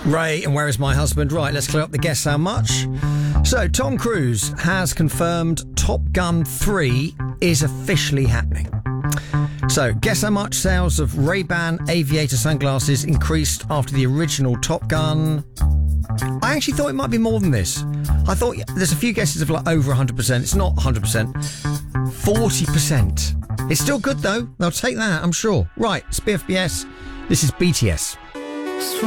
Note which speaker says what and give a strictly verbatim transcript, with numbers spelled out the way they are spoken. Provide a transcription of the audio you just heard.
Speaker 1: Ray and Where Is My Husband? Right, let's clear up the guess how much. So, Tom Cruise has confirmed Top Gun three is officially happening. So, guess how much sales of Ray-Ban aviator sunglasses increased after the original Top Gun? I actually thought it might be more than this. I thought there's a few guesses of like over one hundred percent. It's not one hundred percent. forty percent. It's still good though. They'll take that, I'm sure. Right, it's B F B S. This is B T S.